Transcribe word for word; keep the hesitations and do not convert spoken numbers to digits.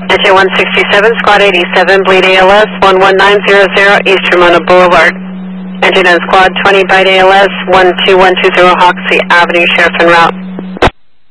Engine one sixty-seven, Squad eighty-seven, bleed A L S, one one nine zero zero, East Ramona Boulevard. Engine and Squad twenty, byte A L S, one two one two zero, Hoxsey Avenue, Sheriff en route.